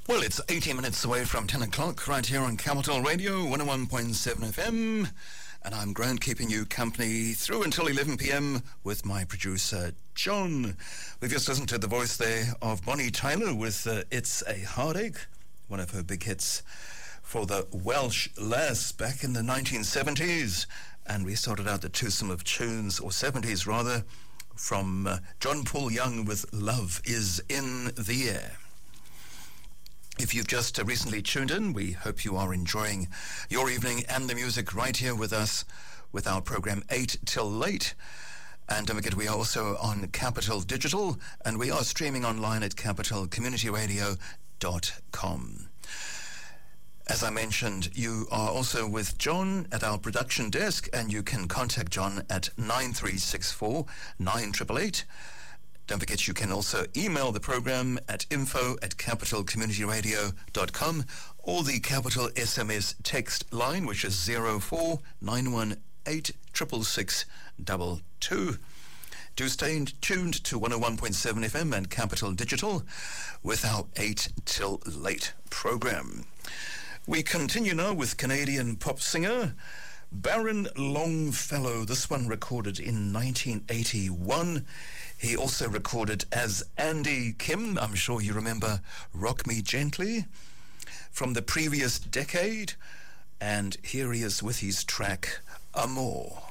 Well, it's 18 minutes away from 10 o'clock right here on Capital Radio 101.7 FM. And I'm Grant, keeping you company through until 11 p.m. with my producer, John. We've just listened to the voice there of Bonnie Tyler with It's a Heartache, one of her big hits for the Welsh lass back in the 1970s. And we started out the twosome of tunes, or 70s rather, from John Paul Young with Love Is in the Air. If you've just recently tuned in, we hope you are enjoying your evening and the music right here with us with our program 8 till late. And don't forget, we are also on Capital Digital, and we are streaming online at capitalcommunityradio.com. As I mentioned, you are also with John at our production desk, and you can contact John at 9364 9888. Don't forget, you can also email the program at info@capitalcommunityradio.com, or the Capital SMS text line, which is 04918 66622. Do stay tuned to 101.7 FM and Capital Digital with our 8 till late program. We continue now with Canadian pop singer Baron Longfellow, this one recorded in 1981. He also recorded as Andy Kim. I'm sure you remember Rock Me Gently from the previous decade. And here he is with his track Amor.